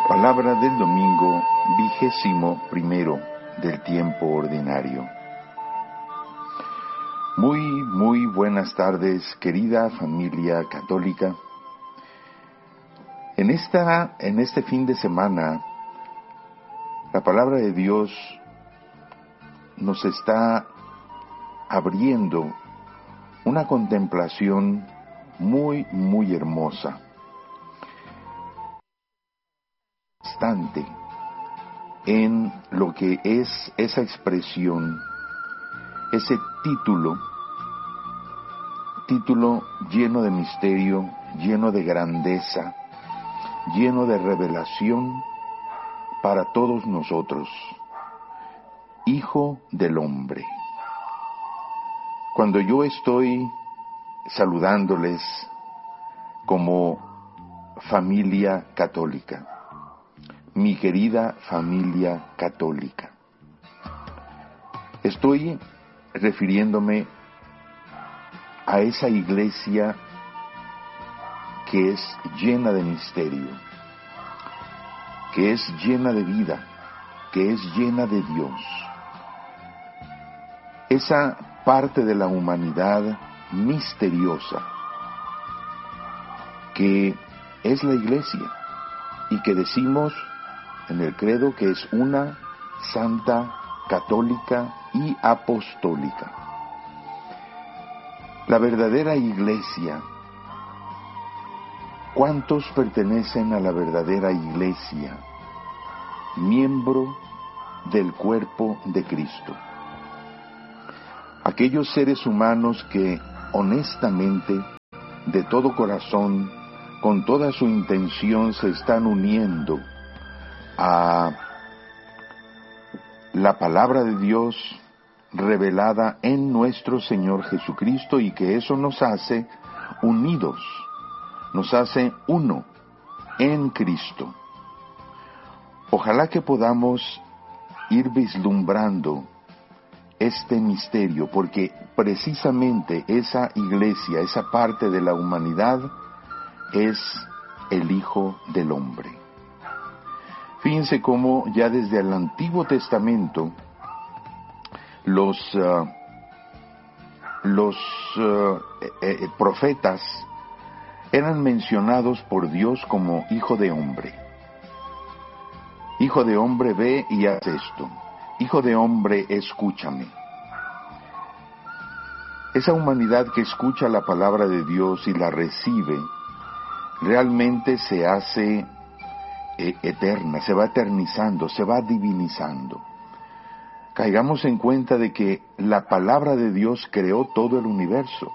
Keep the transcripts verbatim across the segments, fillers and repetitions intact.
Palabra del domingo vigésimo primero del tiempo ordinario. Muy, muy buenas tardes, querida familia católica. En esta, en este fin de semana, la palabra de Dios nos está abriendo una contemplación muy, muy hermosa. Bastante en lo que es esa expresión, ese título, título lleno de misterio, lleno de grandeza, lleno de revelación para todos nosotros, Hijo del Hombre. Cuando yo estoy saludándoles como familia católica, mi querida familia católica, estoy refiriéndome a esa iglesia que es llena de misterio, que es llena de vida, que es llena de Dios. Esa parte de la humanidad misteriosa que es la iglesia y que decimos en el credo que es una, santa, católica y apostólica. La verdadera iglesia. ¿Cuántos pertenecen a la verdadera iglesia? Miembro del cuerpo de Cristo. Aquellos seres humanos que honestamente, de todo corazón, con toda su intención se están uniendo a la palabra de Dios revelada en nuestro Señor Jesucristo, y que eso nos hace unidos, nos hace uno en Cristo. Ojalá que podamos ir vislumbrando este misterio, porque precisamente esa iglesia, esa parte de la humanidad, es el Hijo del Hombre. Fíjense cómo ya desde el Antiguo Testamento los, uh, los uh, eh, profetas eran mencionados por Dios como Hijo de Hombre. Hijo de hombre, ve y haz esto. Hijo de hombre, escúchame. Esa humanidad que escucha la palabra de Dios y la recibe, realmente se hace eh, eterna, se va eternizando, se va divinizando. Caigamos en cuenta de que la palabra de Dios creó todo el universo.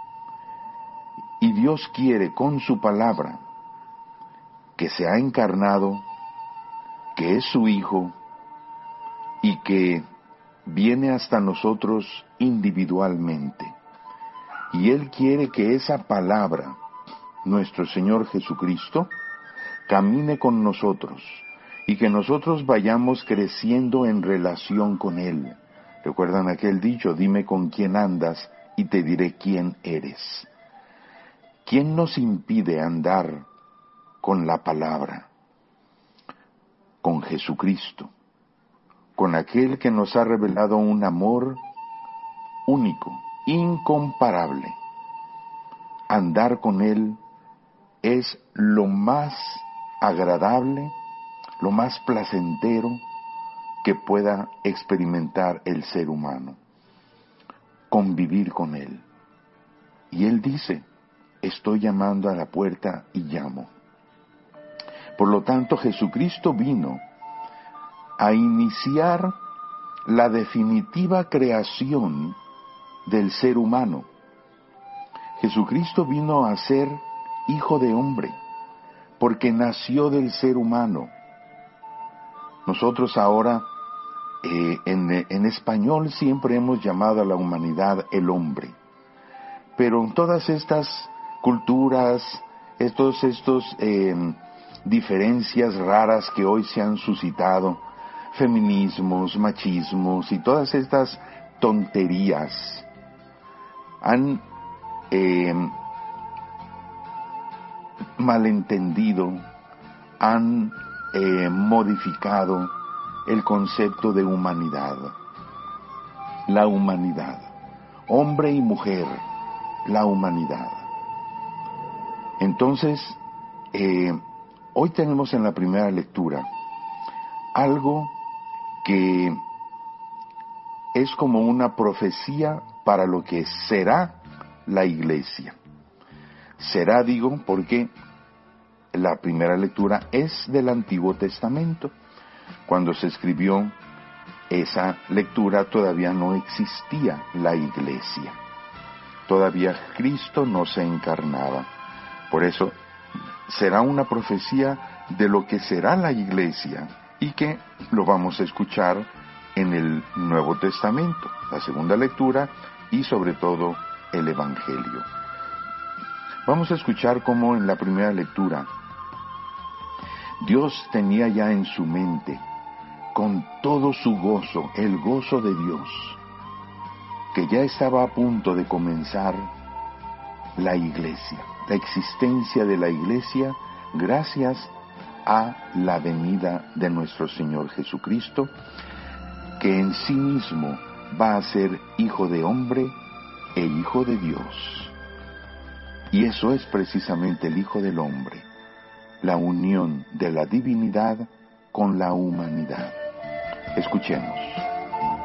Y Dios quiere con su palabra, que se ha encarnado, que es su Hijo, y que viene hasta nosotros individualmente. Y Él quiere que esa palabra, nuestro Señor Jesucristo, camine con nosotros, y que nosotros vayamos creciendo en relación con Él. ¿Recuerdan aquel dicho? Dime con quién andas y te diré quién eres. ¿Quién nos impide andar con la palabra? Con Jesucristo, con aquel que nos ha revelado un amor único, incomparable. Andar con Él es lo más agradable, lo más placentero que pueda experimentar el ser humano. Convivir con Él. Y Él dice, estoy llamando a la puerta y llamo. Por lo tanto, Jesucristo vino a iniciar la definitiva creación del ser humano. Jesucristo vino a ser Hijo de Hombre, porque nació del ser humano. Nosotros ahora, eh, en, en español, siempre hemos llamado a la humanidad el hombre. Pero en todas estas culturas, estos, estos eh, diferencias raras que hoy se han suscitado, feminismos, machismos y todas estas tonterías, han eh, malentendido, han eh, modificado el concepto de humanidad. La humanidad, hombre y mujer, la humanidad. Entonces, eh, hoy tenemos en la primera lectura algo que es como una profecía para lo que será la iglesia. Será, digo, porque la primera lectura es del Antiguo Testamento. Cuando se escribió esa lectura todavía no existía la iglesia. Todavía Cristo no se encarnaba. Por eso será una profecía de lo que será la iglesia y que lo vamos a escuchar en el Nuevo Testamento, la segunda lectura y sobre todo el Evangelio. Vamos a escuchar cómo en la primera lectura Dios tenía ya en su mente, con todo su gozo, el gozo de Dios, que ya estaba a punto de comenzar la iglesia, la existencia de la iglesia gracias a la venida de nuestro Señor Jesucristo, que en sí mismo va a ser hijo de hombre e hijo de Dios. Y eso es precisamente el Hijo del Hombre, la unión de la divinidad con la humanidad. Escuchemos.